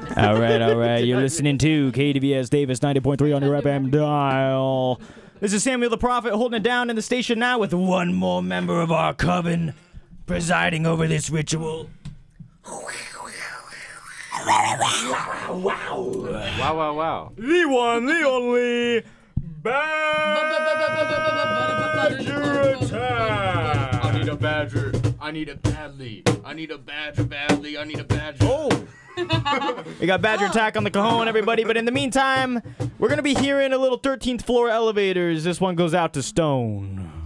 All right. You're listening to KDVS Davis 90.3 on your FM dial. This is Samuel the Prophet holding it down in the station now with one more member of our coven presiding over this ritual. Wow. The one, the only, Badger Attack. I need a badger. I need it badly. I need a badger badly. I need a badger. Oh. We got Badger Attack on the cajon, everybody. But in the meantime, we're going to be hearing a little 13th floor elevators. This one goes out to Stone.